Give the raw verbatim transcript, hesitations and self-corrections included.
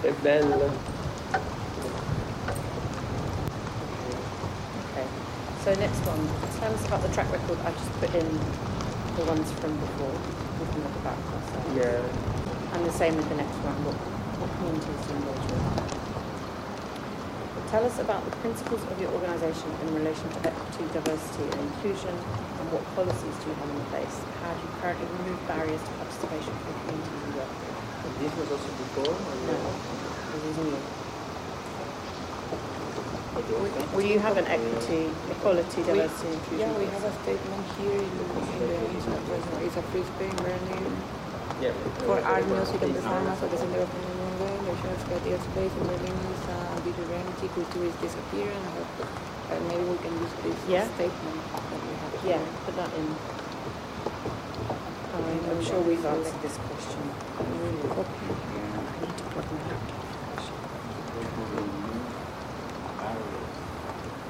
Che bello. Okay. So next one, tell us about the track record. I just put in the ones from before. We can look about ourselves. Yeah. And the same with the next one. What, what communities do you engage with? Tell us about the principles of your organisation in relation to equity, diversity and inclusion, and what policies do you have in place? How do you currently remove barriers to participation for the communities you work with? This was also before? Or No, this is new. Well, you have an equity, equality, diversity and inclusion. Yeah, we have a statement here in, in the Instagram. It's a free space learning Yeah. for art, music and performance at the center of the national creative space in Berlin is uh, virtuality, culture is disappearing. Uh, maybe we can use this Yeah. statement that we have Yeah, here. put that in. Um, I'm sure we've answered this question. Copy here. I need to plug my laptop.